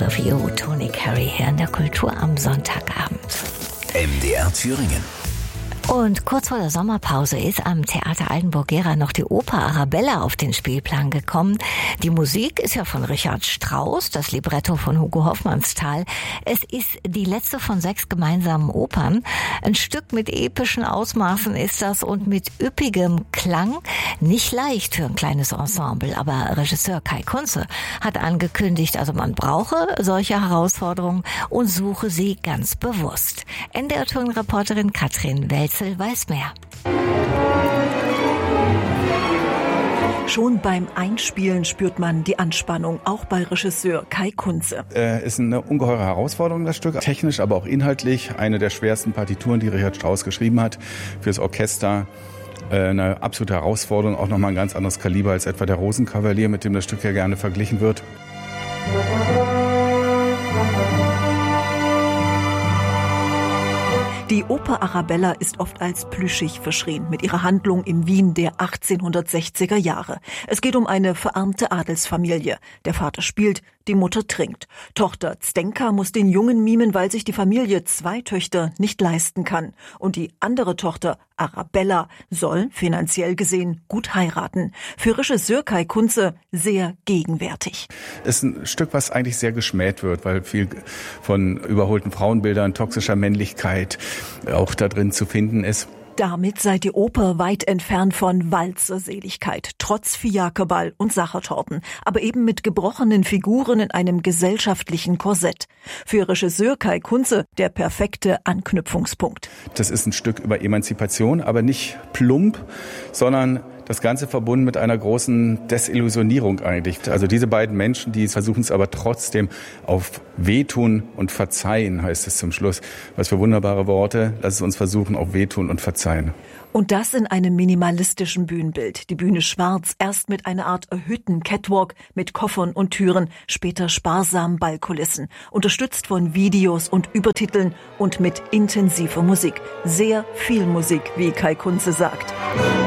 of You, Tony Carey hier in der Kultur am Sonntagabend. MDR Thüringen. Und kurz vor der Sommerpause ist am Theater Altenburg-Gera noch die Oper Arabella auf den Spielplan gekommen. Die Musik ist ja von Richard Strauss, das Libretto von Hugo Hofmannsthal. Es ist die letzte von 6 gemeinsamen Opern. Ein Stück mit epischen Ausmaßen ist das und mit üppigem Klang. Nicht leicht für ein kleines Ensemble, aber Regisseur Kai Kunze hat angekündigt, also man brauche solche Herausforderungen und suche sie ganz bewusst. NDR-Thüringen-Reporterin Katrin Welzel weiß mehr. Schon beim Einspielen spürt man die Anspannung, auch bei Regisseur Kai Kunze. Ist eine ungeheure Herausforderung, das Stück. Technisch, aber auch inhaltlich eine der schwersten Partituren, die Richard Strauss geschrieben hat fürs Orchester. Eine absolute Herausforderung, auch nochmal ein ganz anderes Kaliber als etwa der Rosenkavalier, mit dem das Stück ja gerne verglichen wird. Die Oper Arabella ist oft als plüschig verschrien mit ihrer Handlung im Wien der 1860er Jahre. Es geht um eine verarmte Adelsfamilie. Der Vater spielt, die Mutter trinkt. Tochter Zdenka muss den Jungen mimen, weil sich die Familie 2 Töchter nicht leisten kann. Und die andere Tochter, Arabella, soll, finanziell gesehen, gut heiraten. Für Regisseur Kai Kunze sehr gegenwärtig. Es ist ein Stück, was eigentlich sehr geschmäht wird, weil viel von überholten Frauenbildern, toxischer Männlichkeit auch da drin zu finden ist. Damit sei die Oper weit entfernt von Walzerseligkeit, trotz Fiakerball und Sachertorten, aber eben mit gebrochenen Figuren in einem gesellschaftlichen Korsett. Für Regisseur Kai Kunze der perfekte Anknüpfungspunkt. Das ist ein Stück über Emanzipation, aber nicht plump, sondern das Ganze verbunden mit einer großen Desillusionierung eigentlich. Also diese beiden Menschen, die versuchen es aber trotzdem auf Wehtun und Verzeihen, heißt es zum Schluss. Was für wunderbare Worte. Lass es uns versuchen, auf Wehtun und Verzeihen. Und das in einem minimalistischen Bühnenbild. Die Bühne schwarz, erst mit einer Art erhöhten Catwalk mit Koffern und Türen, später sparsam Ballkulissen, unterstützt von Videos und Übertiteln und mit intensiver Musik. Sehr viel Musik, wie Kai Kunze sagt.